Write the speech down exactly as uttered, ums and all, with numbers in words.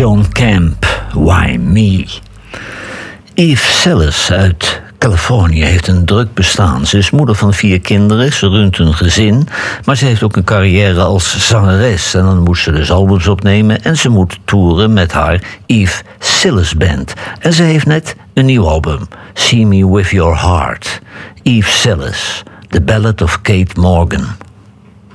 Shawn Camp, Why Me? Eve Sellis uit Californië heeft een druk bestaan. Ze is moeder van vier kinderen, ze runt een gezin, maar ze heeft ook een carrière als zangeres. En dan moet ze dus albums opnemen en ze moet toeren met haar Eve Sellis Band. En ze heeft net een nieuw album, See Me With Your Heart. Eve Sellis, The Ballad of Kate Morgan.